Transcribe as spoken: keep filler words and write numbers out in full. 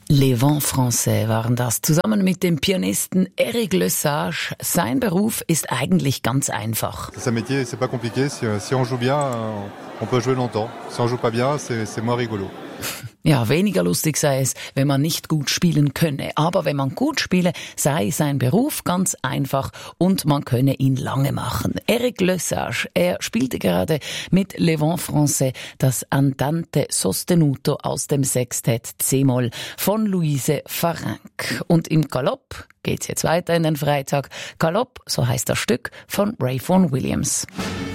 Les Vents Français waren das, zusammen mit dem Pianisten Eric Lesage. Sein Beruf ist eigentlich ganz einfach. C'est un métier, c'est pas compliqué. Si, si on joue bien, on peut jouer longtemps. Si on joue pas bien, c'est, c'est moins rigolo. Ja, weniger lustig sei es, wenn man nicht gut spielen könne. Aber wenn man gut spiele, sei sein Beruf ganz einfach und man könne ihn lange machen. Eric Lesage, er spielte gerade mit Les Vents Français das Andante sostenuto aus dem Sextett C-Moll von Louise Farinck. Und im Galopp geht's jetzt weiter in den Freitag. Galopp, so heißt das Stück von Ray Vaughan Williams.